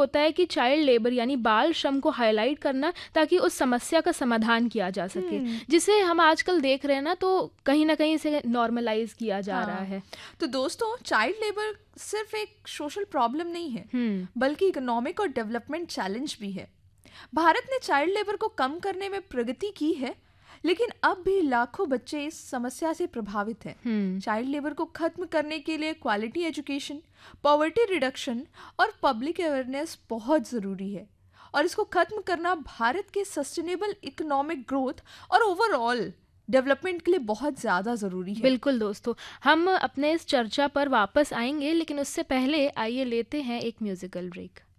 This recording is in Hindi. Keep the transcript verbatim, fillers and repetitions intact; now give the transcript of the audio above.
होता है कि चाइल्ड लेबर यानी बाल श्रम को हाईलाइट करना, ताकि उस समस्या का समाधान किया जा सके, हम्म, जिसे हम आजकल देख रहे हैं ना, तो कहीं ना कहीं इसे नॉर्मलाइज किया जा रहा हाँ। है। तो दोस्तों, चाइल्ड लेबर सिर्फ एक सोशल प्रॉब्लम नहीं है, हम्म बल्कि इकोनॉमिक और डेवलपमेंट चैलेंज भी है। भारत ने चाइल्ड लेबर को कम करने में प्रगति की है, लेकिन अब भी लाखों बच्चे इस समस्या से प्रभावित हैं। हम्म चाइल्ड लेबर को खत्म करने के लिए क्वालिटी एजुकेशन, पॉवर्टी रिडक्शन और पब्लिक अवेयरनेस बहुत ज़रूरी है, और इसको खत्म करना भारत के सस्टेनेबल इकोनॉमिक ग्रोथ और ओवरऑल डेवलपमेंट के लिए बहुत ज़्यादा ज़रूरी है। बिल्कुल दोस्तों, हम अपने इस चर्चा पर वापस आएंगे, लेकिन उससे पहले आइए लेते हैं एक म्यूजिकल ब्रेक।